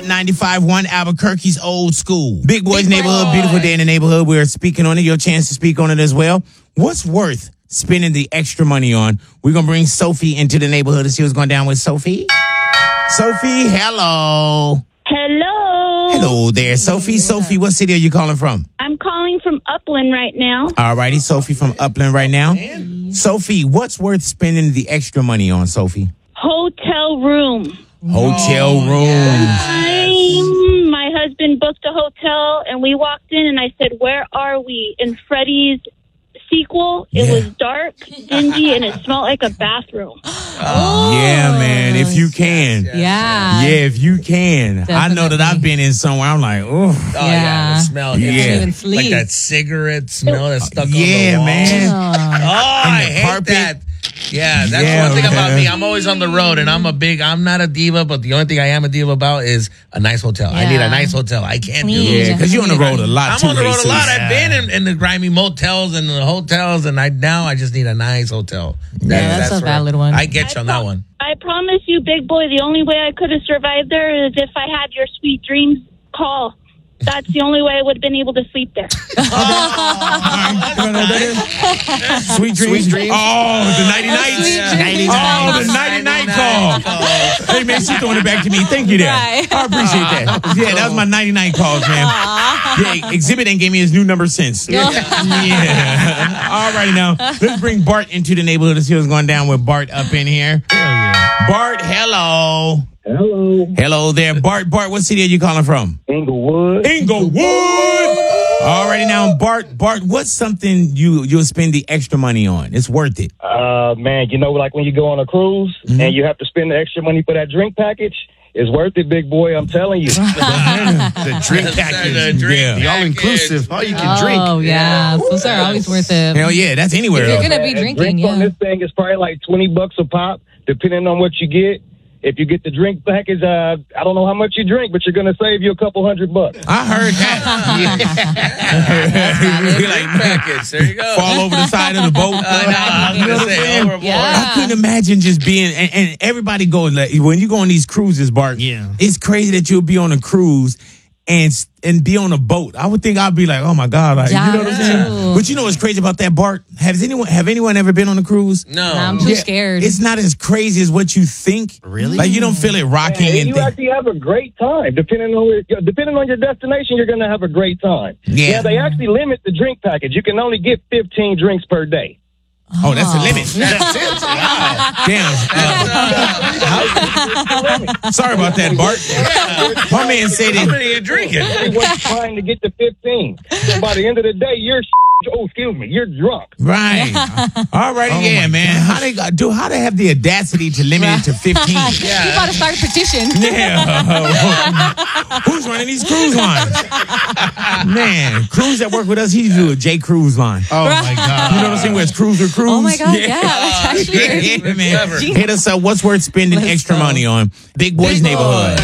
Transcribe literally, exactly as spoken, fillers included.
ninety-five point one Albuquerque's Old School. Big Boys Big Neighborhood, boy. Beautiful day in the neighborhood. We're speaking on it. Your chance to speak on it as well. What's worth spending the extra money on? We're going to bring Sophie into the neighborhood to see what's going down with Sophie. Sophie, hello. Hello. Hello there, Sophie. Sophie, what city are you calling from? I'm calling from Upland right now. All righty, Sophie from Upland right now. Sophie, what's worth spending the extra money on, Sophie? Hotel room. Hotel room. I, my husband booked a hotel, and we walked in, and I said, where are we? In Freddy's sequel, it Yeah. was dark, dingy, and it smelled like a bathroom. Oh, yeah, man, if you can. Yeah. Yeah, if you can. Definitely. I know that I've been in somewhere, I'm like, oh. Oh, yeah. Yeah. The smell. Yeah. Yeah. Even sleep. Like that cigarette smell that's stuck on Yeah, the wall. man. Oh, I the hate carpet. that. Yeah, that's Yeah, one thing about man. me. I'm always on the road, and I'm a big, I'm not a diva, but the only thing I am a diva about is a nice hotel. I Yeah. need a nice hotel. I can't do Clean. it. Yeah, because you're on the road a lot, I'm too, on the road Jesus. a lot. I've Yeah. been in, in the grimy motels and the hotels, and I now I just need a nice hotel. Yeah, that's a where- valid one. I get you on that one. I promise you, big boy, the only way I could have survived there is if I had your sweet dreams call. That's the only way I would have been able to sleep there. Sweet dreams. Sweet dreams. Oh, the nighty nights. Sweet dreams. Oh, the nighty night call. Hey, man, she's throwing it back to me. Thank you there. Right. I appreciate that. Yeah, that was my nighty night calls, man. Yeah, Exhibit ain't gave me his new number since. Yeah. All right, now, let's bring Bart into the neighborhood to see what's going down with Bart up in here. Bart, hello. Hello, Hello there. Bart, Bart, what city are you calling from? Inglewood. Inglewood. Alrighty now, Bart, Bart, what's something you, you'll spend the extra money on? It's worth it. Uh, man, you know, like when you go on a cruise Mhm. and you have to spend the extra money for that drink package, it's worth it, big boy. I'm telling you. The drink package. The drink Yeah. package. All inclusive. All you can drink. Oh, yeah. Those are always worth it. Hell yeah, that's anywhere. If you're though. gonna be And drinking, drinks on yeah. this thing is probably like twenty bucks a pop, depending on what you get. If you get the drink package, uh, I don't know how much you drink, but you're going to save you a couple hundred bucks. I heard that. Be like, Package. There you go. fall over the side of the boat. I know. I was You know gonna what I'm say saying? overboard. Yeah. I couldn't imagine just being, and, and everybody go, like, when you go on these cruises, Bart, Yeah. it's crazy that you'll be on a cruise and and be on a boat. I would think I'd be like, oh my God. Like, Yeah, you know what I'm me saying? too. But you know what's crazy about that, Bart? Has anyone, have anyone ever been on a cruise? No. Nah, I'm too Yeah, scared. It's not as crazy as what you think. Really? Like, you don't feel it rocking And and you think, actually have a great time. Depending on where, depending on your destination, you're going to have a great time. Yeah. Now, they actually limit the drink package. You can only get fifteen drinks per day. oh, that's a limit. That's it. Wow. Damn. Sorry about that, Bart. My man said How it. many are you drinking? Everyone's trying to get to fifteen. So by the end of the day, you're oh, excuse me, you're drunk. Right. All righty, Oh yeah, man. How they got do? How they have the audacity to limit it to fifteen? Yeah. You gotta start a petition. Yeah. Who's running these cruise lines? Man, Cruise that work with us, he do a J Cruise line. Oh, my God. You know what I'm saying? Where it's Cruise or Cruise? Oh my God, yeah, that's actually yeah, Clever. man. Hit us up. What's worth spending Let's extra go. money on? Big Boys Big Neighborhood. Boy.